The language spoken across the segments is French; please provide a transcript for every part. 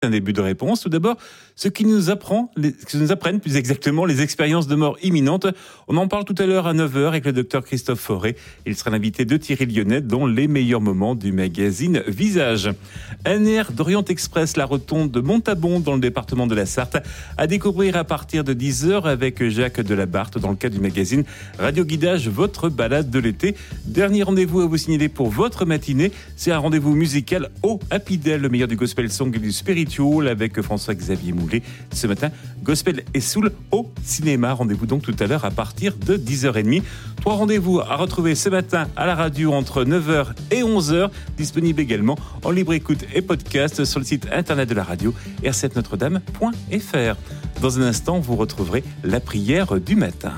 Un début de réponse. Tout d'abord, ce qui nous apprennent plus exactement les expériences de mort imminente. On en parle tout à l'heure à 9h avec le docteur Christophe Fauré. Il sera l'invité de Thierry Lyonnais dans les meilleurs moments du magazine Visage. Un air d'Orient Express, la rotonde de Montabon dans le département de la Sarthe, à découvrir à partir de 10h avec Jacques Delabarthe dans le cadre du magazine Radio Guidage, votre balade de l'été. Dernier rendez-vous à vous signaler pour votre matinée, c'est un rendez-vous musical au Happy Day, le meilleur du gospel song et du spiritual avec François-Xavier Moulet. Ce matin, gospel et soul au cinéma. Rendez-vous donc tout à l'heure à partir de 10h30. 3 rendez-vous à retrouver ce matin à la radio entre 9h et 11h. Disponible également en libre écoute et podcast sur le site internet de la radio r7notre-dame.fr. Dans un instant, vous retrouverez la prière du matin.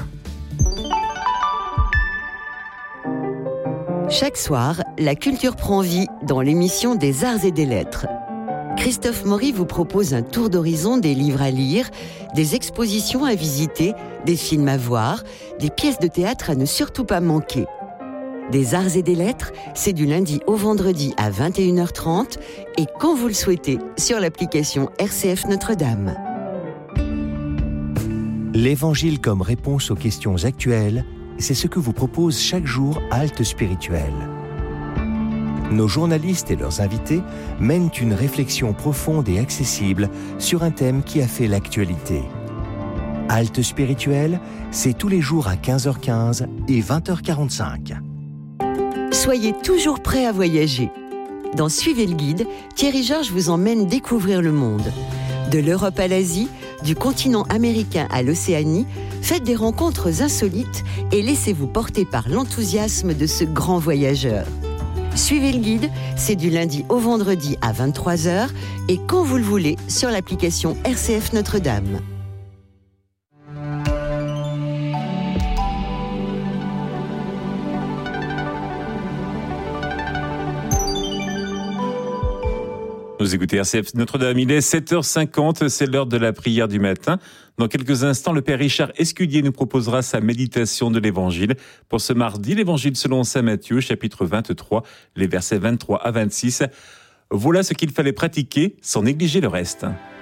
Chaque soir, la culture prend vie dans l'émission des Arts et des Lettres. Christophe Maury vous propose un tour d'horizon des livres à lire, des expositions à visiter, des films à voir, des pièces de théâtre à ne surtout pas manquer. Des Arts et des Lettres, c'est du lundi au vendredi à 21h30 et quand vous le souhaitez sur l'application RCF Notre-Dame. L'Évangile comme réponse aux questions actuelles, c'est ce que vous propose chaque jour Halte Spirituelle. Nos journalistes et leurs invités mènent une réflexion profonde et accessible sur un thème qui a fait l'actualité. Halte Spirituelle, c'est tous les jours à 15h15 et 20h45. Soyez toujours prêts à voyager. Dans Suivez le guide, Thierry Georges vous emmène découvrir le monde. De l'Europe à l'Asie, du continent américain à l'Océanie, faites des rencontres insolites et laissez-vous porter par l'enthousiasme de ce grand voyageur. Suivez le guide, c'est du lundi au vendredi à 23h et quand vous le voulez sur l'application RCF Notre-Dame. Vous écoutez RCF Notre-Dame, il est 7h50, c'est l'heure de la prière du matin. Dans quelques instants, le Père Richard Escudier nous proposera sa méditation de l'Évangile. Pour ce mardi, l'Évangile selon saint Matthieu, chapitre 23, les versets 23 à 26. Voilà ce qu'il fallait pratiquer sans négliger le reste.